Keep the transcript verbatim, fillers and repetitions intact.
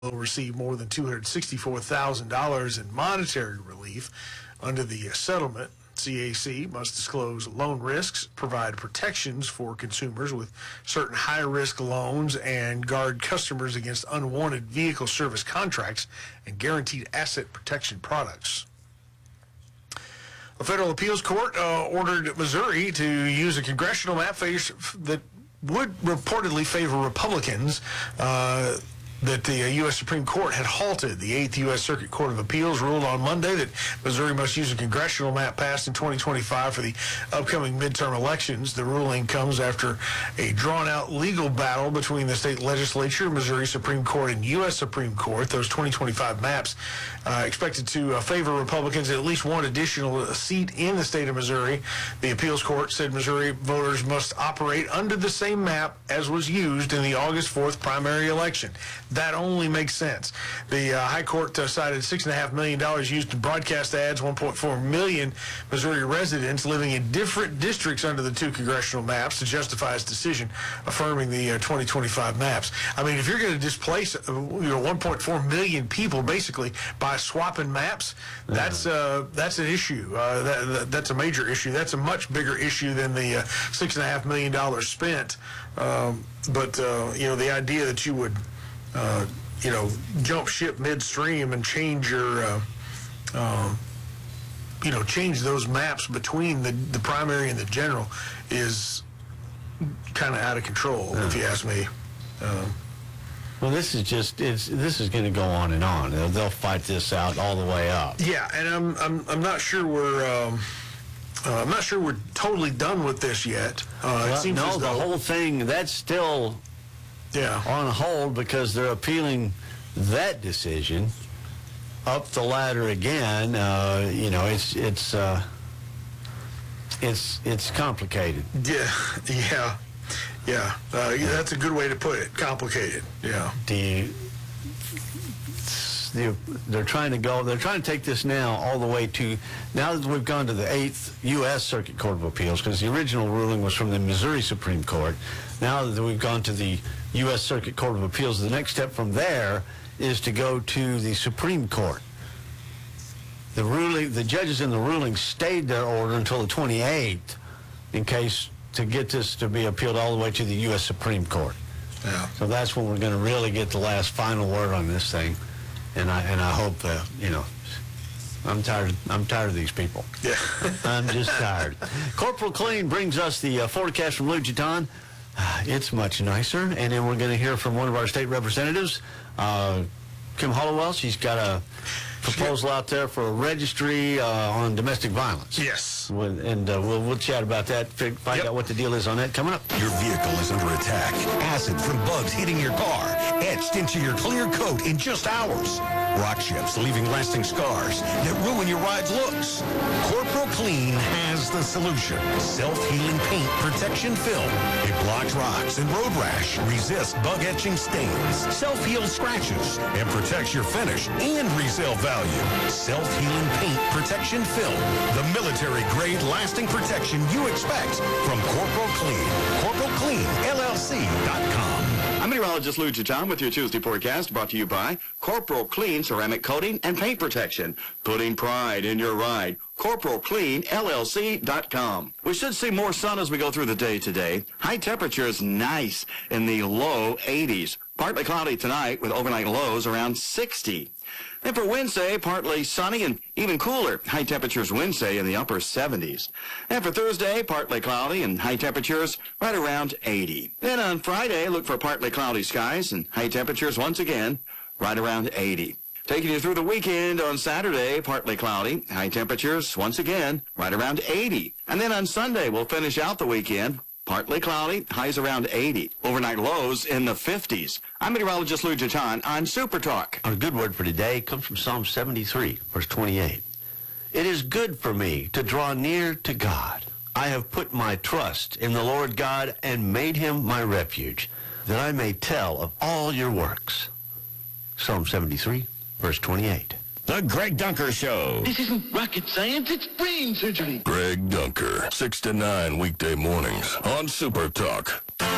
will receive more than two hundred sixty-four thousand dollars in monetary relief under the settlement. C A C must disclose loan risks, provide protections for consumers with certain high-risk loans, and guard customers against unwanted vehicle service contracts and guaranteed asset protection products. A federal appeals court uh, ordered Missouri to use a congressional map that would reportedly favor Republicans. Uh, that the uh, U S Supreme Court had halted. The eighth U S Circuit Court of Appeals ruled on Monday that Missouri must use a congressional map passed in twenty twenty-five for the upcoming midterm elections. The ruling comes after a drawn-out legal battle between the state legislature, Missouri Supreme Court, and U S Supreme Court. Those twenty twenty-five maps uh, expected to uh, favor Republicans at least one additional seat in the state of Missouri. The appeals court said Missouri voters must operate under the same map as was used in the August fourth primary election. That only makes sense. The uh, High Court uh, cited six point five million dollars used to broadcast ads, one point four million Missouri residents living in different districts under the two congressional maps to justify its decision, affirming the uh, twenty twenty-five maps. I mean, if you're going to displace uh, you know, one point four million people, basically, by swapping maps, that's, uh, that's an issue. Uh, that, that, that's a major issue. That's a much bigger issue than the uh, six point five million dollars spent. Um, but, uh, you know, the idea that you would Uh, you know, jump ship midstream and change your, uh, uh, you know, change those maps between the, the primary and the general is kind of out of control, yeah. If you ask me. Um, well, this is just, it's, this is going to go on and on. They'll, they'll fight this out all the way up. Yeah, and I'm, I'm, I'm not sure we're, um, uh, I'm not sure we're totally done with this yet. Uh, well, it seems no, as though, the whole thing, that's still... Yeah. on hold because they're appealing that decision up the ladder again. Uh, you know, it's it's uh, it's it's complicated. Yeah, yeah, yeah. Uh, that's a good way to put it. Complicated. Yeah. The, the they're trying to go. They're trying to take this now all the way to now that we've gone to the eighth U S Circuit Court of Appeals, because the original ruling was from the Missouri Supreme Court. Now that we've gone to the U S Circuit Court of Appeals, the next step from there is to go to the Supreme Court. The ruling, the judges in the ruling stayed their order until the twenty-eighth in case to get this to be appealed all the way to the U S Supreme Court. Yeah. So that's when we're going to really get the last final word on this thing. And I and I hope that, you know, I'm tired. I'm tired of these people. Yeah. I'm just tired. Corporal Clean brings us the uh, forecast from Lou Giton. Uh, it's much nicer. And then we're going to hear from one of our state representatives, uh, Kim Hollowell. She's got a proposal out there for a registry uh, on domestic violence. Yes. We'll, and uh, we'll, we'll chat about that, find yep. out what the deal is on that coming up. Your vehicle is under attack. Acid from bugs hitting your car, etched into your clear coat in just hours. Rock chips leaving lasting scars that ruin your ride's looks. Corporal Clean has the solution. Self-healing paint protection film. It blocks rocks and road rash, resists bug-etching stains, self-heals scratches, and protects your finish and resale value. Self-healing paint protection film. The military-grade lasting protection you expect from Corporal Clean. Corporal Clean L L C dot com. I'm meteorologist Lou Giton with your Tuesday forecast, brought to you by Corporal Clean Ceramic Coating and Paint Protection. Putting pride in your ride. Corporal Clean L L C dot com. We should see more sun as we go through the day today. High temperatures nice in the low eighties. Partly cloudy tonight with overnight lows around sixty. Then for Wednesday, partly sunny and even cooler. High temperatures Wednesday in the upper seventies. And for Thursday, partly cloudy and high temperatures right around eighty. Then on Friday, look for partly cloudy skies and high temperatures once again right around eighty. Taking you through the weekend on Saturday, partly cloudy, high temperatures once again right around eighty. And then on Sunday, we'll finish out the weekend. Partly cloudy, highs around eighty. Overnight lows in the fifties. I'm meteorologist Lou Giton on Super Talk. Our good word for today comes from Psalm seventy-three, verse twenty-eight. It is good for me to draw near to God. I have put my trust in the Lord God and made him my refuge, that I may tell of all your works. Psalm seventy-three, verse twenty-eight. The Greg Dunker Show. This isn't rocket science, it's brain surgery. Greg Dunker, six to nine weekday mornings on Super Talk.